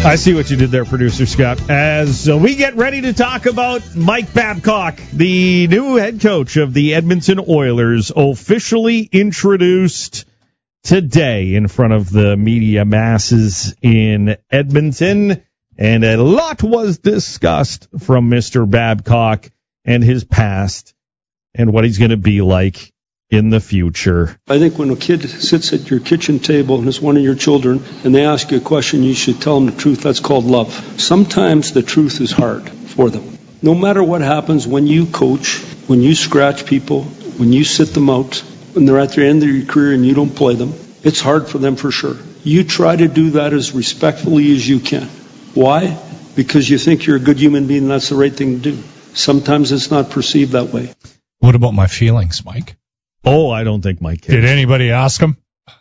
I see what you did there, Producer Scott. As we get ready to talk about Mike Babcock, the new head coach of the Edmonton Oilers, officially introduced today in front of the media masses in Edmonton. And a lot was discussed from Mr. Babcock and his past and what he's going to be like in the future. I think when a kid sits at your kitchen table and is one of your children and they ask you a question, you should tell them the truth. That's called love. Sometimes the truth is hard for them. No matter what happens, when you coach, when you scratch people, when you sit them out, when they're at the end of your career and you don't play them, it's hard for them for sure. You try to do that as respectfully as you can. Why? Because you think you're a good human being and that's the right thing to do. Sometimes it's not perceived that way. What about my feelings, Mike? Oh, I don't think Mike cares. Did anybody ask him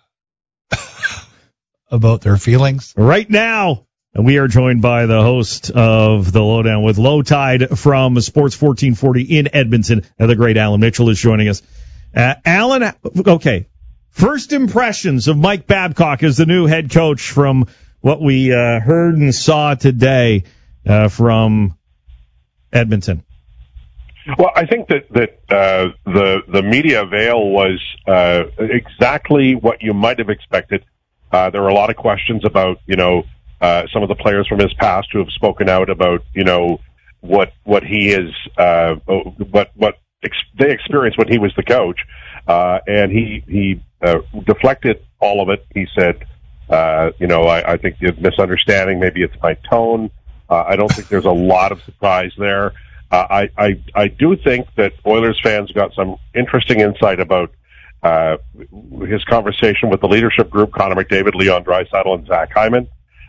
about their feelings? Right now, we are joined by the host of The Lowdown with Low Tide from Sports 1440 in Edmonton. The great Alan Mitchell is joining us. Alan, okay, first impressions of Mike Babcock as the new head coach from what we heard and saw today from Edmonton. Well, I think that the media veil was exactly what you might have expected. There were a lot of questions about, some of the players from his past who have spoken out about, what he is, what they experienced when he was the coach. And he deflected all of it. He said, I think the misunderstanding, maybe it's my tone. I don't think there's a lot of surprise there. I do think that Oilers fans got some interesting insight about his conversation with the leadership group, Connor McDavid, Leon Draisaitl, and Zach Hyman.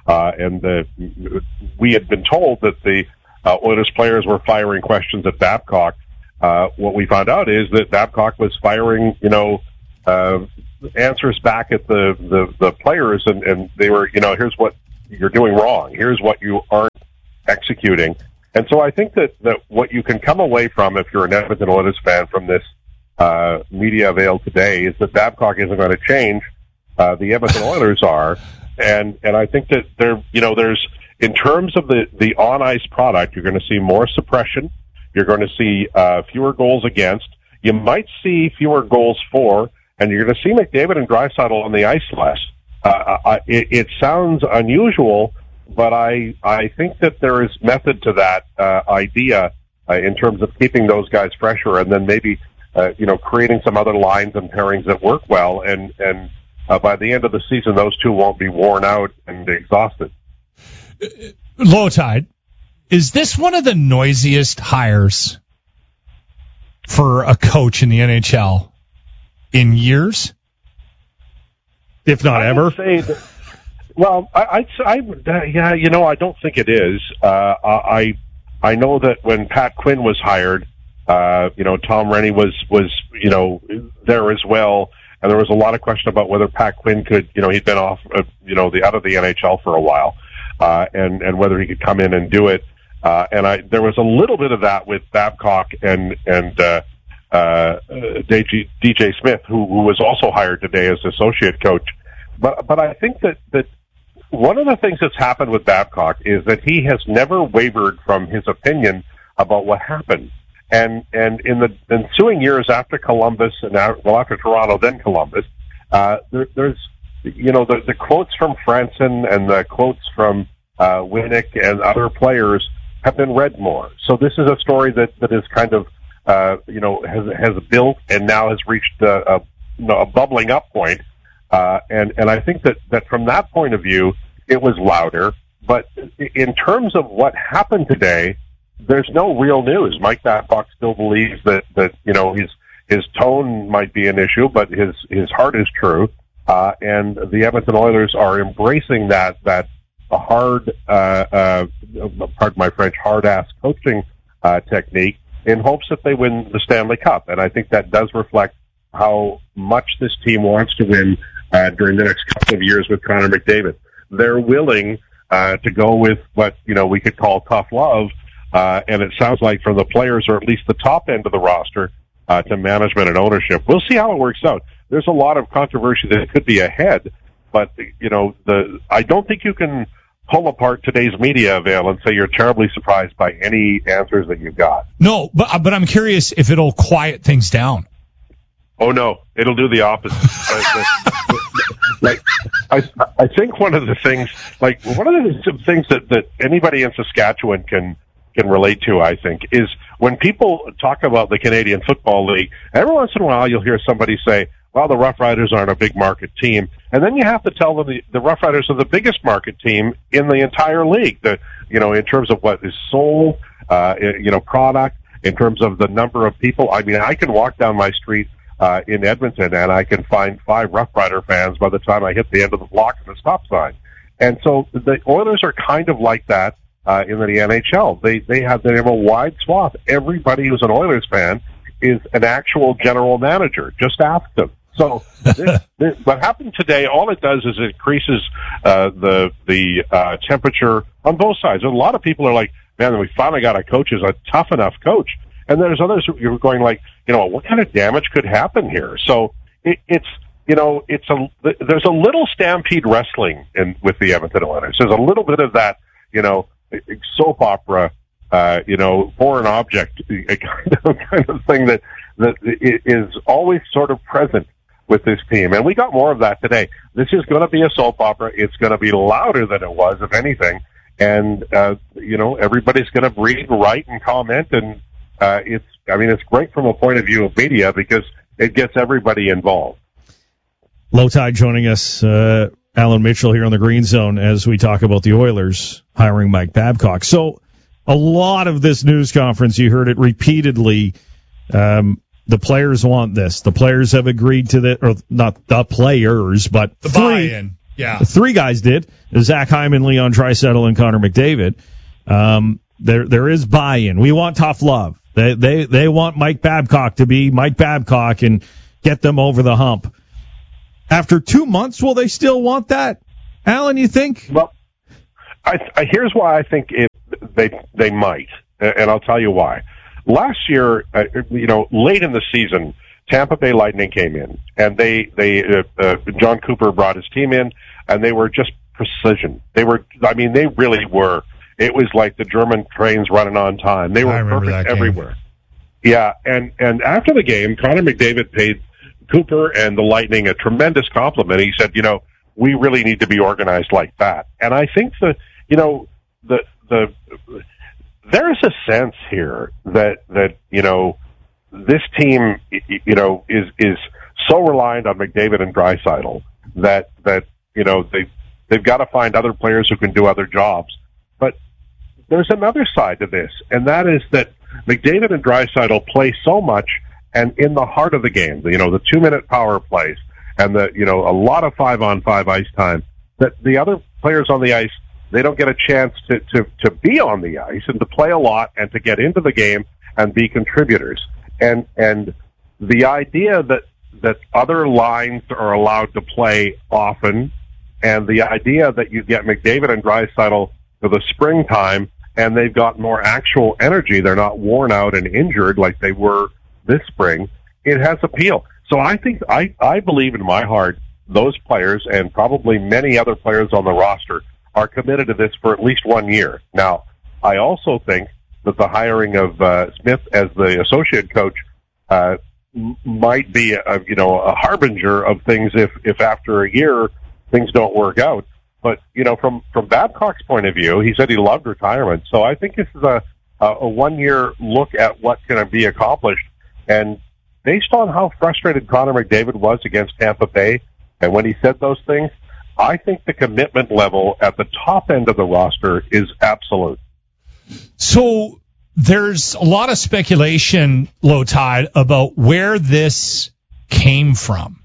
We had been told that the Oilers players were firing questions at Babcock. What we found out is that Babcock was firing, answers back at the players, and they were, here's what you're doing wrong. Here's what you aren't executing. And so I think that what you can come away from, if you're an Edmonton Oilers fan, from this media veil today, is that Babcock isn't going to change. The Edmonton Oilers are, and I think that there's in terms of the on ice product, you're going to see more suppression. You're going to see fewer goals against. You might see fewer goals for, and you're going to see McDavid and Draisaitl on the ice less. It sounds unusual, but I think that there is method to that idea in terms of keeping those guys fresher, and then maybe creating some other lines and pairings that work well. And by the end of the season, those two won't be worn out and exhausted. Low Tide, is this one of the noisiest hires for a coach in the NHL in years, if not ever? Well, I don't think it is. I know that when Pat Quinn was hired, Tom Rennie was there as well, and there was a lot of question about whether Pat Quinn could, he'd been off, out of the NHL for a while, and whether he could come in and do it. There was a little bit of that with Babcock and DJ Smith, who was also hired today as associate coach. But I think that one of the things that's happened with Babcock is that he has never wavered from his opinion about what happened. And in the ensuing years after Columbus after Toronto, then Columbus, there's the quotes from Franson and the quotes from Winnick and other players have been read more. So this is a story that is kind of has built and now has reached a bubbling up point. And I think that from that point of view, it was louder. But in terms of what happened today, there's no real news. Mike Babcock still believes that his tone might be an issue, but his heart is true. And the Edmonton Oilers are embracing that hard, pardon my French, hard-ass coaching technique in hopes that they win the Stanley Cup. And I think that does reflect how much this team wants to win during the next couple of years with Connor McDavid. They're willing to go with what we could call tough love, and it sounds like from the players, or at least the top end of the roster, to management and ownership. We'll see how it works out. There's a lot of controversy that could be ahead, but I don't think you can pull apart today's media avail and say you're terribly surprised by any answers that you've got. No, but I'm curious if it'll quiet things down. Oh no, it'll do the opposite. I think one of the things that anybody in Saskatchewan can relate to, I think, is when people talk about the Canadian Football League, every once in a while you'll hear somebody say, well, the Rough Riders aren't a big market team. And then you have to tell them the Rough Riders are the biggest market team in the entire league, in terms of what is sold, product, in terms of the number of people. I mean, I can walk down my street in Edmonton and I can find 5 Rough Rider fans by the time I hit the end of the block and the stop sign. And so the Oilers are kind of like that in the NHL. They have a wide swath. Everybody who's an Oilers fan is an actual general manager. Just ask them. So what happened today, all it does is it increases the temperature on both sides. And a lot of people are like, man, we finally got a coach who's a tough enough coach. And there's others who are going like, what kind of damage could happen here? So there's a little Stampede Wrestling with the Edmonton Oilers. There's a little bit of that, soap opera, foreign object kind of thing that is always sort of present with this team. And we got more of that today. This is going to be a soap opera. It's going to be louder than it was, if anything. And, everybody's going to read and write and comment. And, it's great from a point of view of media because it gets everybody involved. Low Tide joining us, Alan Mitchell here on the Green Zone as we talk about the Oilers hiring Mike Babcock. So a lot of this news conference, you heard it repeatedly, the players want this. The players have agreed to that, or not the players, but the buy-in. Yeah. 3 guys did. Zach Hyman, Leon Draisaitl, and Connor McDavid. There is buy-in. We want tough love. They want Mike Babcock to be Mike Babcock and get them over the hump. After 2 months, will they still want that? Alan, you think? Well, here's why I think they might, and I'll tell you why. Last year, late in the season, Tampa Bay Lightning came in, and John Cooper brought his team in, and they were just precision. They really were. It was like the German trains running on time. They were perfect everywhere. Yeah, and after the game, Connor McDavid paid Cooper and the Lightning a tremendous compliment. He said, we really need to be organized like that. And I think there's a sense here that this team, is so reliant on McDavid and Draisaitl that they've got to find other players who can do other jobs. But there's another side to this, and that is that McDavid and Draisaitl play so much and in the heart of the game, the 2-minute power plays and a lot of 5-on-5 ice time, that the other players on the ice, they don't get a chance to be on the ice and to play a lot and to get into the game and be contributors. And the idea that other lines are allowed to play often, and the idea that you get McDavid and Draisaitl for the springtime and they've got more actual energy, they're not worn out and injured like they were this spring, it has appeal. So I think I believe in my heart those players and probably many other players on the roster are committed to this for at least 1 year. Now, I also think that the hiring of Smith as the associate coach might be a harbinger of things if after a year things don't work out. But from Babcock's point of view, he said he loved retirement. So I think this is a 1 year look at what can be accomplished. And based on how frustrated Connor McDavid was against Tampa Bay, and when he said those things, I think the commitment level at the top end of the roster is absolute. So there's a lot of speculation, Low Tide, about where this came from.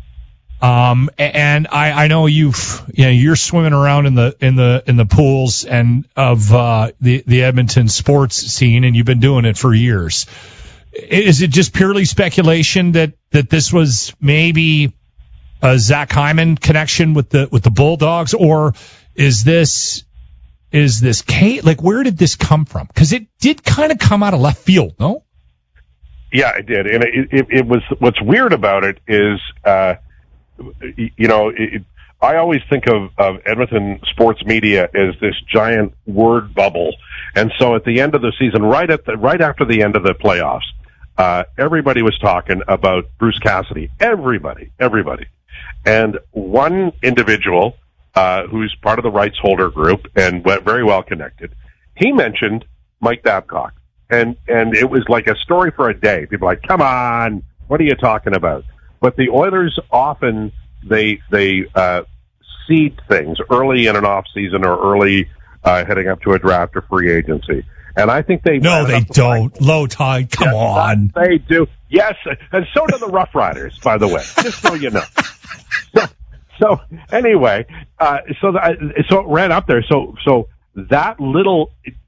And I know you're swimming around in the pools and of the Edmonton sports scene, and you've been doing it for years. Is it just purely speculation that this was maybe a Zach Hyman connection with the Bulldogs, or is this Kate? Like, where did this come from? Because it did kind of come out of left field, no? Yeah, it did, and it was. What's weird about it is, I always think of Edmonton sports media as this giant word bubble. And so at the end of the season, right after the end of the playoffs, everybody was talking about Bruce Cassidy. Everybody. And one individual, who's part of the rights holder group and very well connected, he mentioned Mike Babcock. And it was like a story for a day. People were like, come on, what are you talking about? But the Oilers often, they seed things early in an off season or early heading up to a draft or free agency. And I think they don't. Low tide, come on. They do. Yes, and so do the Rough Riders, by the way, just so you know. So anyway, so it ran up there. So that little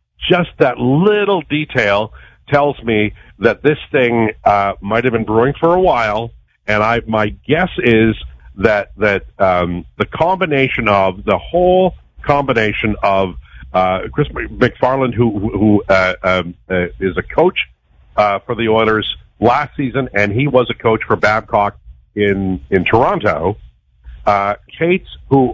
detail tells me that this thing might have been brewing for a while, and my guess is that the whole combination of Chris McFarland, who is a coach for the Oilers last season, and he was a coach for Babcock in Toronto. Cates, who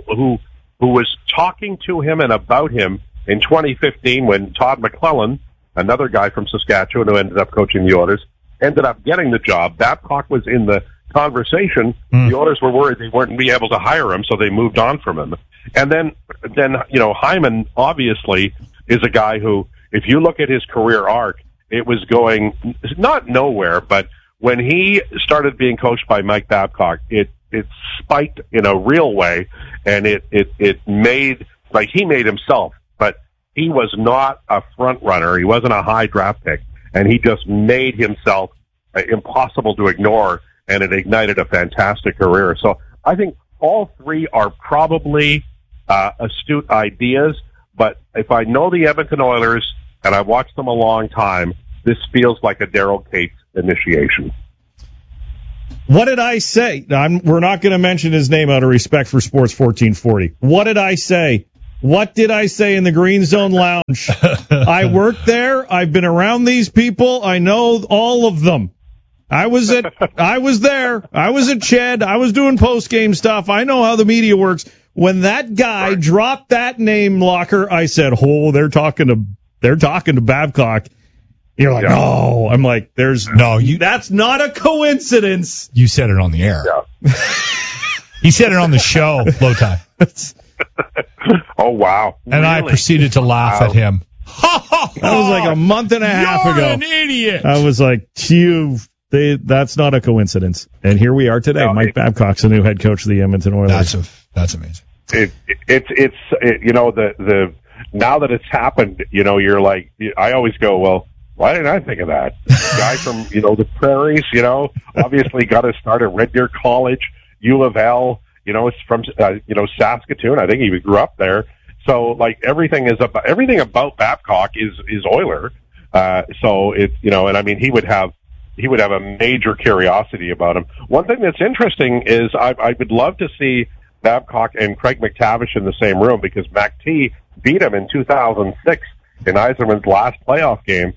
was talking to him and about him in 2015 when Todd McClellan, another guy from Saskatchewan who ended up coaching the Oilers, ended up getting the job. Babcock was in the conversation. The Oilers were worried they weren't be able to hire him, so they moved on from him. And then Hyman obviously is a guy who, if you look at his career arc, it was going not nowhere, but when he started being coached by Mike Babcock, it spiked in a real way, and it made, like, he made himself, but he was not a front runner. He wasn't a high draft pick, and he just made himself impossible to ignore, and it ignited a fantastic career. So I think all three are probably astute ideas, but if I know the Edmonton Oilers and I've watched them a long time, this feels like a Daryl Cates initiation. What did I say? We're not going to mention his name out of respect for Sports 1440. What did I say? What did I say in the Green Zone Lounge? I worked there. I've been around these people. I know all of them. I was there. I was at Ched. I was doing post-game stuff. I know how the media works. When that guy dropped that name, Locker, I said, "Oh, they're talking to Babcock." You're like, "No." I'm like, that's not a coincidence. You said it on the air. Yeah. He said it on the show, Low Tide. Oh, wow. And really? I proceeded to laugh at him. That was like a month and a half ago. You're an idiot. I was like, that's not a coincidence. And here we are today. No, Mike Babcock's the new head coach of the Edmonton Oilers. That's amazing. It's the now that it's happened, you're like, I always go, well, why didn't I think of that? Guy from, the prairies, obviously got his start at Red Deer College, U of L, it's from, Saskatoon. I think he grew up there. So, like, everything about Babcock is Oiler. So it's, and I mean, he would have a major curiosity about him. One thing that's interesting is I would love to see Babcock and Craig McTavish in the same room, because McT beat him in 2006 in Yzerman's last playoff game.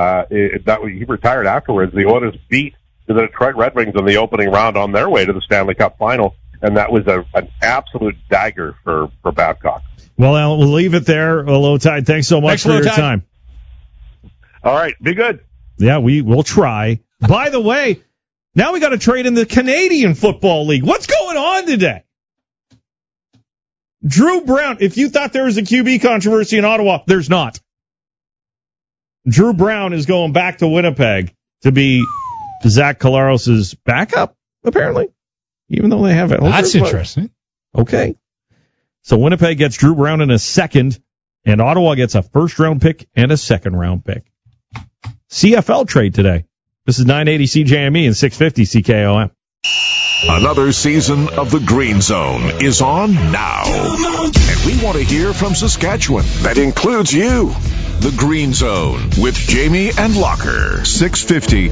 He retired afterwards. The Oilers beat the Detroit Red Wings in the opening round on their way to the Stanley Cup final, and that was an absolute dagger for Babcock. Well, Alan, we'll leave it there. Low Tide, thanks so much for your time. All right, be good. Yeah, we'll try. By the way, now we got to trade in the Canadian Football League. What's going on today? Drew Brown, if you thought there was a QB controversy in Ottawa, there's not. Drew Brown is going back to Winnipeg to be Zach Collaros' backup, apparently, even though they have it. That's interesting. Okay. So Winnipeg gets Drew Brown in a second, and Ottawa gets a first-round pick and a second-round pick. CFL trade today. This is 980 CJME and 650 CKOM. Another season of the Green Zone is on now. And we want to hear from Saskatchewan. That includes you. The Green Zone with Jamie and Locker. 650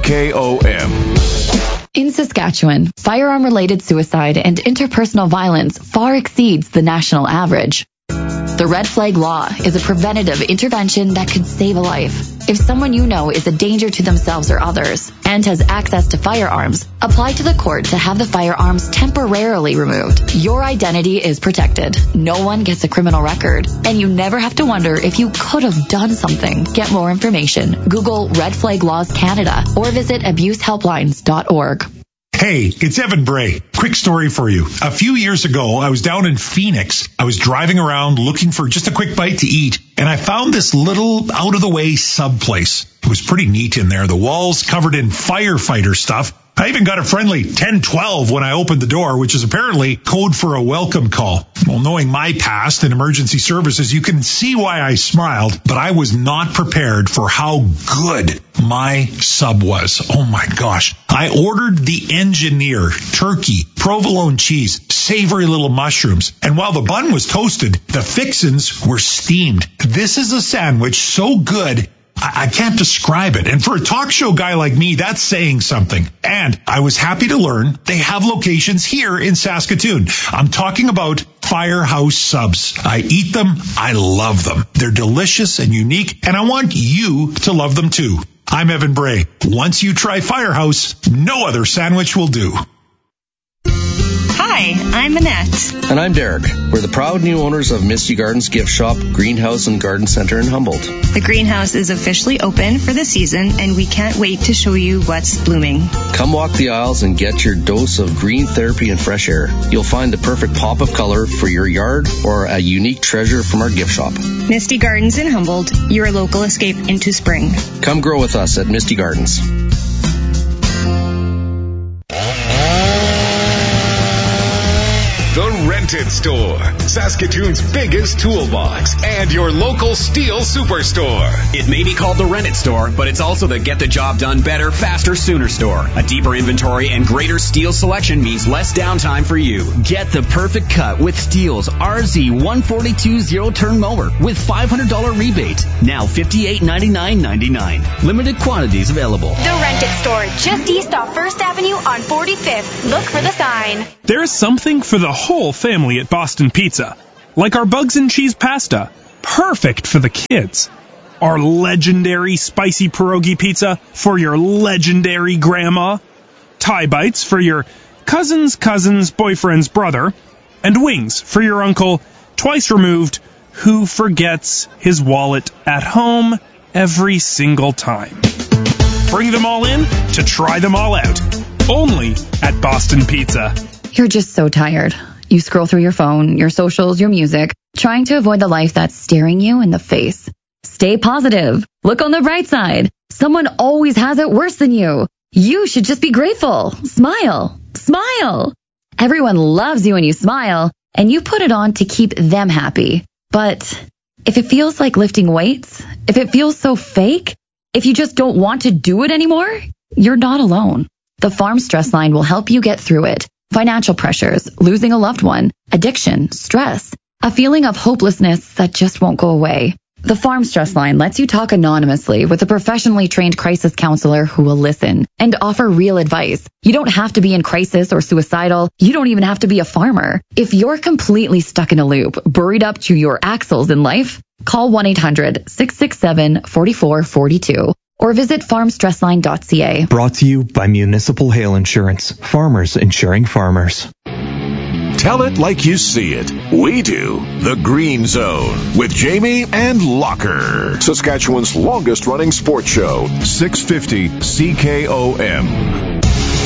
CKOM. In Saskatchewan, firearm-related suicide and interpersonal violence far exceeds the national average. The Red Flag Law is a preventative intervention that could save a life. If someone you know is a danger to themselves or others and has access to firearms, apply to the court to have the firearms temporarily removed. Your identity is protected. No one gets a criminal record, and you never have to wonder if you could have done something. Get more information. Google Red Flag Laws Canada or visit abusehelplines.org. Hey, it's Evan Bray. Quick story for you. A few years ago, I was down in Phoenix. I was driving around looking for just a quick bite to eat, and I found this little out-of-the-way sub place. It was pretty neat in there. The walls covered in firefighter stuff. I even got a friendly 1012 when I opened the door, which is apparently code for a welcome call. Well, knowing my past in emergency services, you can see why I smiled, but I was not prepared for how good my sub was. Oh my gosh. I ordered the engineer, turkey, provolone cheese, savory little mushrooms, and while the bun was toasted, the fixins were steamed. This is a sandwich so good, I can't describe it. And for a talk show guy like me, that's saying something. And I was happy to learn they have locations here in Saskatoon. I'm talking about Firehouse Subs. I eat them. I love them. They're delicious and unique, and I want you to love them too. I'm Evan Bray. Once you try Firehouse, no other sandwich will do. Hi, I'm Annette. And I'm Derek. We're the proud new owners of Misty Gardens Gift Shop, Greenhouse and Garden Center in Humboldt. The greenhouse is officially open for the season, and we can't wait to show you what's blooming. Come walk the aisles and get your dose of green therapy and fresh air. You'll find the perfect pop of color for your yard or a unique treasure from our gift shop. Misty Gardens in Humboldt, your local escape into spring. Come grow with us at Misty Gardens. The Rented Store, Saskatoon's biggest toolbox, and your local Steel superstore. It may be called the Rented Store, but it's also the Get the Job Done Better, Faster, Sooner store. A deeper inventory and greater Steel selection means less downtime for you. Get the perfect cut with Steel's RZ 142 zero-turn mower with $500 rebate. Now $58.99.99. Limited quantities available. The Rented Store, just east off 1st Avenue on 45th. Look for the sign. There's something for the whole family at Boston Pizza, like our bugs and cheese pasta, perfect for the kids. Our legendary spicy pierogi pizza for your legendary grandma. Thai bites for your cousin's boyfriend's brother. And wings for your uncle, twice removed, who forgets his wallet at home every single time. Bring them all in to try them all out. Only at Boston Pizza. You're just so tired. You scroll through your phone, your socials, your music, trying to avoid the life that's staring you in the face. Stay positive. Look on the bright side. Someone always has it worse than you. You should just be grateful. Smile. Smile. Everyone loves you when you smile, and you put it on to keep them happy. But if it feels like lifting weights, if it feels so fake, if you just don't want to do it anymore, you're not alone. The Farm Stress Line will help you get through it. Financial pressures, losing a loved one, addiction, stress, a feeling of hopelessness that just won't go away. The Farm Stress Line lets you talk anonymously with a professionally trained crisis counselor who will listen and offer real advice. You don't have to be in crisis or suicidal. You don't even have to be a farmer. If you're completely stuck in a loop, buried up to your axles in life, call 1-800-667-4442. or visit farmstressline.ca. Brought to you by Municipal Hail Insurance. Farmers insuring farmers. Tell it like you see it. We do. The Green Zone with Jamie and Locker. Saskatchewan's longest running sports show. 650 CKOM.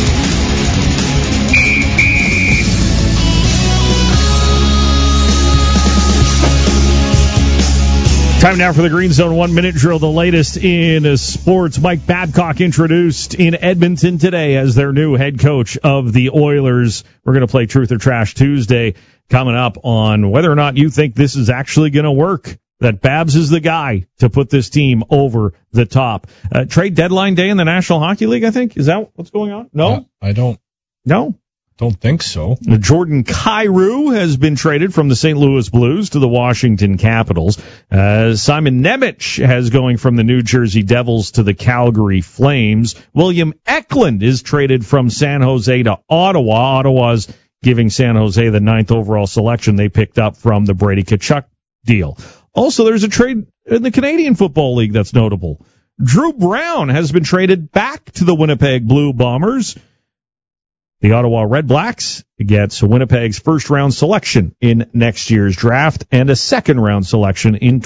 Time now for the Green Zone 1-minute drill, the latest in sports. Mike Babcock introduced in Edmonton today as their new head coach of the Oilers. We're going to play Truth or Trash Tuesday coming up on whether or not you think this is actually going to work, that Babs is the guy to put this team over the top. Trade deadline day in the National Hockey League, I think. Is that what's going on? No? I don't. No? Don't think so. Jordan Kyrou has been traded from the St. Louis Blues to the Washington Capitals. Simon Nemec has going from the New Jersey Devils to the Calgary Flames. William Eklund is traded from San Jose to Ottawa. Ottawa's giving San Jose the 9th overall selection they picked up from the Brady Tkachuk deal. Also, there's a trade in the Canadian Football League that's notable. Drew Brown has been traded back to the Winnipeg Blue Bombers. The Ottawa Red Blacks gets Winnipeg's first-round selection in next year's draft and a second-round selection in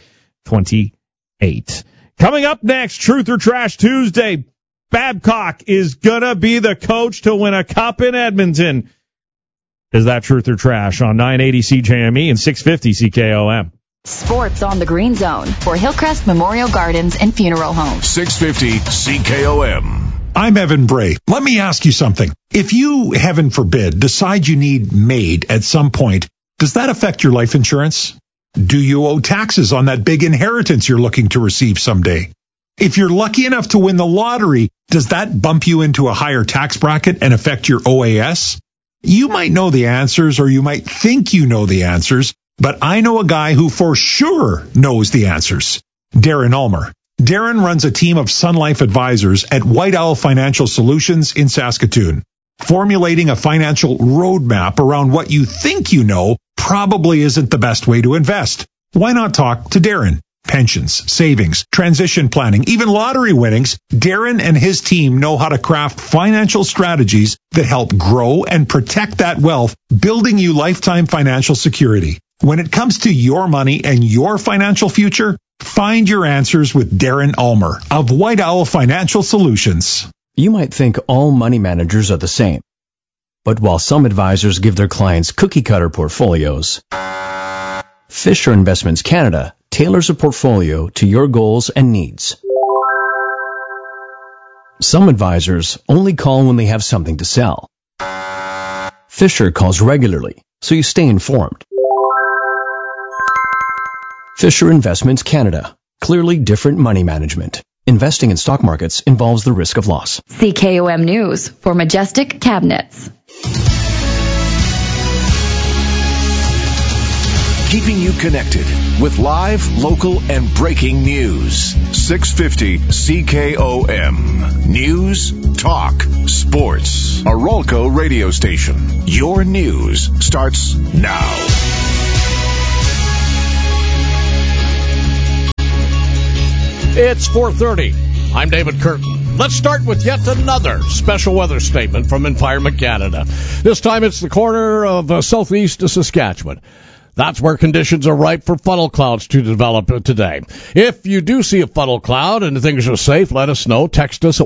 2028. Coming up next, Truth or Trash Tuesday. Babcock is going to be the coach to win a cup in Edmonton. Is that truth or trash on 980 CJME and 650 CKOM? Sports on the Green Zone for Hillcrest Memorial Gardens and Funeral Home. 650 CKOM. I'm Evan Bray. Let me ask you something. If you, heaven forbid, decide you need MAID at some point, does that affect your life insurance? Do you owe taxes on that big inheritance you're looking to receive someday? If you're lucky enough to win the lottery, does that bump you into a higher tax bracket and affect your OAS? You might know the answers, or you might think you know the answers, but I know a guy who for sure knows the answers. Darren Ulmer. Darren runs a team of Sun Life advisors at White Owl Financial Solutions in Saskatoon. Formulating a financial roadmap around what you think you know probably isn't the best way to invest. Why not talk to Darren? Pensions, savings, transition planning, even lottery winnings, Darren and his team know how to craft financial strategies that help grow and protect that wealth, building you lifetime financial security. When it comes to your money and your financial future, find your answers with Darren Ulmer of White Owl Financial Solutions. You might think all money managers are the same. But while some advisors give their clients cookie-cutter portfolios, Fisher Investments Canada tailors a portfolio to your goals and needs. Some advisors only call when they have something to sell. Fisher calls regularly, so you stay informed. Fisher Investments Canada. Clearly different money management. Investing in stock markets involves the risk of loss. CKOM News for Majestic Cabinets. Keeping you connected with live, local, and breaking news. 650 CKOM. News, talk, sports. A Rolco radio station. Your news starts now. It's 4:30. I'm David Curtin. Let's start with yet another special weather statement from Environment Canada. This time it's the corner of southeast Saskatchewan. That's where conditions are ripe for funnel clouds to develop today. If you do see a funnel cloud and things are safe, let us know. Text us at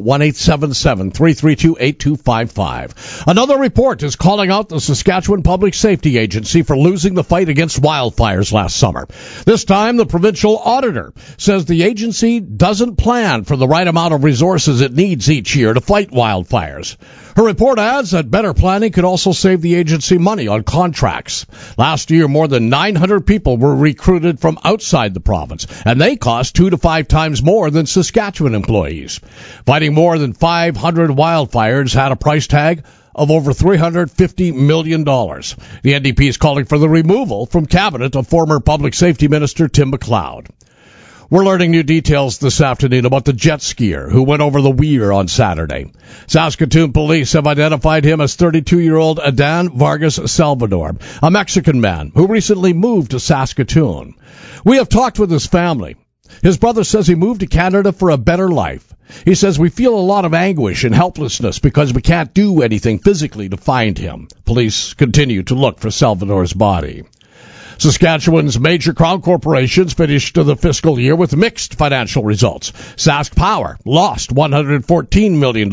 1-877-332-8255. Another report is calling out the Saskatchewan Public Safety Agency for losing the fight against wildfires last summer. This time, the provincial auditor says the agency doesn't plan for the right amount of resources it needs each year to fight wildfires. Her report adds that better planning could also save the agency money on contracts. Last year, more than 900 people were recruited from outside the province, and they cost 2 to 5 times more than Saskatchewan employees. Fighting more than 500 wildfires had a price tag of over $350 million. The NDP is calling for the removal from cabinet of former Public Safety Minister Tim McLeod. We're learning new details this afternoon about the jet skier who went over the weir on Saturday. Saskatoon police have identified him as 32-year-old Adan Vargas Salvador, a Mexican man who recently moved to Saskatoon. We have talked with his family. His brother says he moved to Canada for a better life. He says, "We feel a lot of anguish and helplessness because we can't do anything physically to find him." Police continue to look for Salvador's body. Saskatchewan's major crown corporations finished the fiscal year with mixed financial results. Sask Power lost $114 million.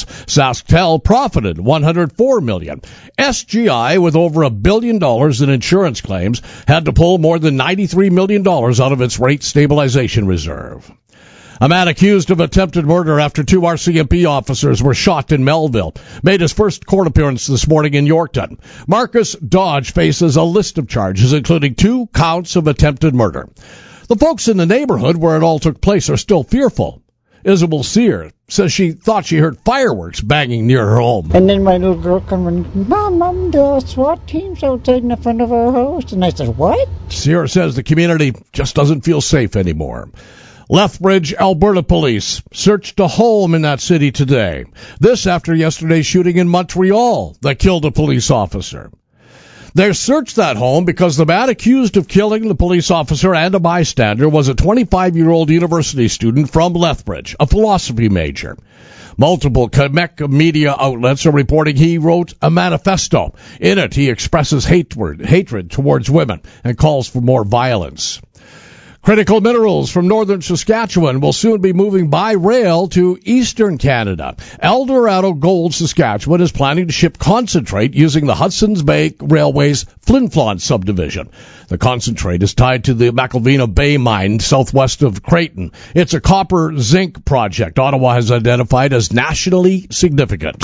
SaskTel profited $104 million. SGI, with over $1 billion in insurance claims, had to pull more than $93 million out of its rate stabilization reserve. A man accused of attempted murder after 2 RCMP officers were shot in Melville made his first court appearance this morning in Yorkton. Marcus Dodge faces a list of charges, including 2 counts of attempted murder. The folks in the neighborhood where it all took place are still fearful. Isabel Sear says she thought she heard fireworks banging near her home. And then my little girl come in, Mom, the SWAT team's outside in the front of our house. And I said, what? Sear says the community just doesn't feel safe anymore. Lethbridge, Alberta police searched a home in that city today. This after yesterday's shooting in Montreal that killed a police officer. They searched that home because the man accused of killing the police officer and a bystander was a 25-year-old university student from Lethbridge, a philosophy major. Multiple Quebec media outlets are reporting he wrote a manifesto. In it, he expresses hatred towards women and calls for more violence. Critical minerals from northern Saskatchewan will soon be moving by rail to eastern Canada. Eldorado Gold Saskatchewan is planning to ship concentrate using the Hudson's Bay Railway's Flin Flon subdivision. The concentrate is tied to the McIlvena Bay mine southwest of Creighton. It's a copper-zinc project Ottawa has identified as nationally significant.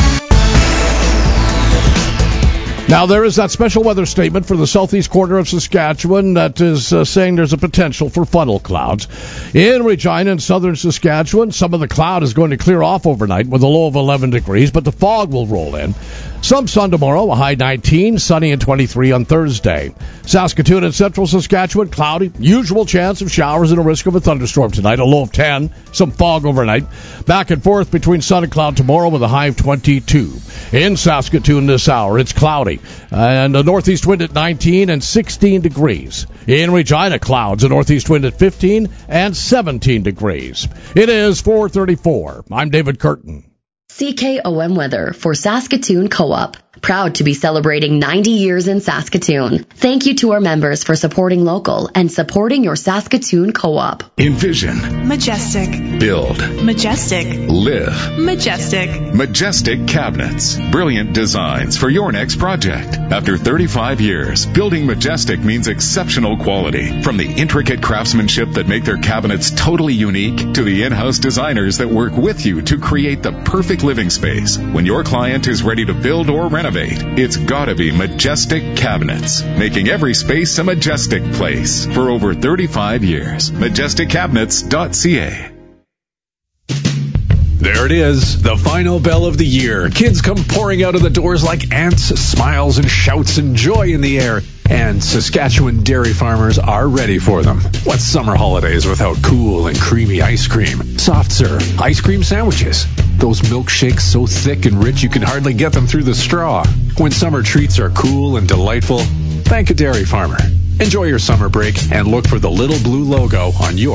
Now, there is that special weather statement for the southeast corner of Saskatchewan that is saying there's a potential for funnel clouds. In Regina and southern Saskatchewan, some of the cloud is going to clear off overnight with a low of 11 degrees, but the fog will roll in. Some sun tomorrow, a high 19, sunny and 23 on Thursday. Saskatoon and central Saskatchewan, cloudy, usual chance of showers and a risk of a thunderstorm tonight, a low of 10, some fog overnight. Back and forth between sun and cloud tomorrow with a high of 22. In Saskatoon this hour, it's cloudy and a northeast wind at 19 and 16 degrees. In Regina, clouds, a northeast wind at 15 and 17 degrees. It is 4:34. I'm David Curtin. CKOM weather for Saskatoon Co-op. Proud to be celebrating 90 years in Saskatoon. Thank you to our members for supporting local and supporting your Saskatoon Co-op. Envision. Majestic. Build. Majestic. Live. Majestic. Majestic Cabinets. Brilliant designs for your next project. After 35 years, building Majestic means exceptional quality. From the intricate craftsmanship that make their cabinets totally unique to the in-house designers that work with you to create the perfect living space. When your client is ready to build or renovate, it's gotta be Majestic Cabinets, making every space a majestic place for over 35 years. MajesticCabinets.ca. There it is, the final bell of the year. Kids come pouring out of the doors like ants, smiles and shouts and joy in the air. And Saskatchewan dairy farmers are ready for them. What's summer holidays without cool and creamy ice cream? Soft serve, ice cream sandwiches. Those milkshakes so thick and rich you can hardly get them through the straw. When summer treats are cool and delightful, thank a dairy farmer. Enjoy your summer break and look for the little blue logo on your